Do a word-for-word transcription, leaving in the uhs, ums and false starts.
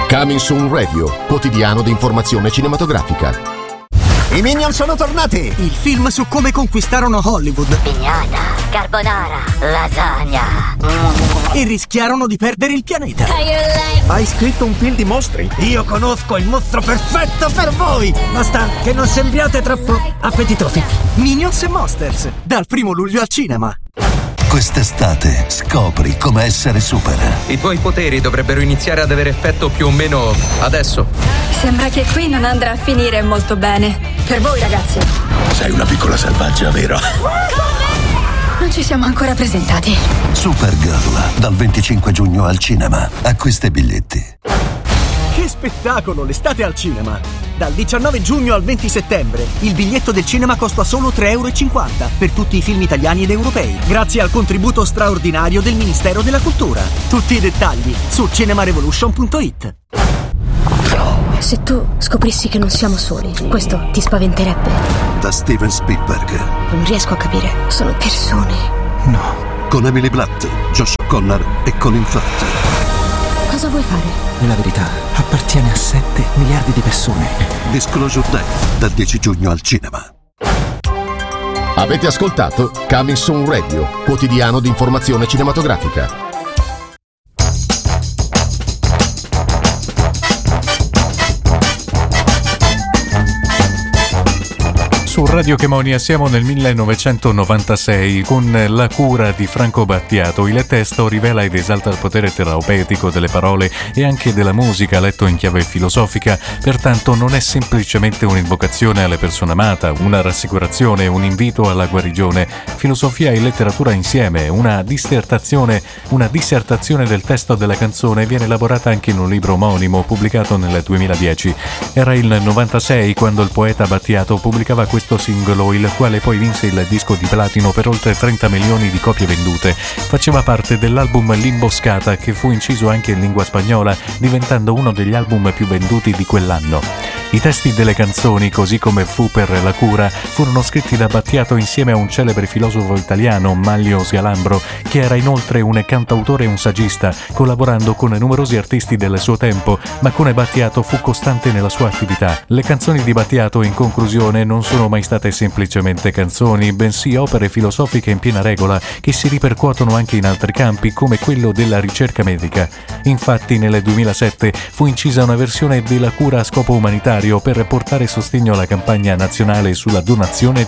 Coming Soon Radio, quotidiano di informazione cinematografica. I Minion sono tornati! Il film su come conquistarono Hollywood. Pignata, carbonara, lasagna. E rischiarono di perdere il pianeta. Hai scritto un film di mostri? Io conosco il mostro perfetto per voi! Basta che non sembriate troppo appetitosi. Minions e Monsters, dal primo luglio al cinema. Quest'estate scopri come essere super. I tuoi poteri dovrebbero iniziare ad avere effetto più o meno adesso. Sembra che qui non andrà a finire molto bene. Per voi, ragazzi. Sei una piccola selvaggia, vero? Non ci siamo ancora presentati. Supergirl, dal venticinque giugno al cinema. Acquista i biglietti. Che spettacolo, l'estate al cinema! Dal diciannove giugno al venti settembre il biglietto del cinema costa solo tre e cinquanta euro per tutti i film italiani ed europei, grazie al contributo straordinario del Ministero della Cultura. Tutti i dettagli su cinemarevolution punto it. Se tu scoprissi che non siamo soli, questo ti spaventerebbe? Da Steven Spielberg. Non riesco a capire. Sono persone. No. Con Emily Blunt, Josh Connor e Colin Firth. Cosa vuoi fare? La verità appartiene a sette miliardi di persone. Disclosure Day, dal dieci giugno al cinema. Avete ascoltato Coming Soon Radio, quotidiano di informazione cinematografica. Su Radio Chemonia siamo nel millenovecentonovantasei con La cura di Franco Battiato. Il testo rivela ed esalta il potere terapeutico delle parole e anche della musica letto in chiave filosofica, pertanto non è semplicemente un'invocazione alla persona amata, una rassicurazione, un invito alla guarigione. Filosofia e letteratura insieme, una dissertazione, una dissertazione del testo della canzone viene elaborata anche in un libro omonimo pubblicato nel duemiladieci. Era il novantasei quando il poeta Battiato pubblicava questo singolo, il quale poi vinse il disco di platino per oltre trenta milioni di copie vendute. Faceva parte dell'album L'Imboscata, che fu inciso anche in lingua spagnola, diventando uno degli album più venduti di quell'anno. I testi delle canzoni, così come fu per La cura, furono scritti da Battiato insieme a un celebre filosofo italiano, Manlio Sgalambro, che era inoltre un cantautore e un saggista, collaborando con numerosi artisti del suo tempo, ma con Battiato fu costante nella sua attività. Le canzoni di Battiato, in conclusione, non sono mai state semplicemente canzoni, bensì opere filosofiche in piena regola che si ripercuotono anche in altri campi, come quello della ricerca medica. Infatti nel duemilasette fu incisa una versione della cura a scopo umanitario per portare sostegno alla campagna nazionale sulla donazione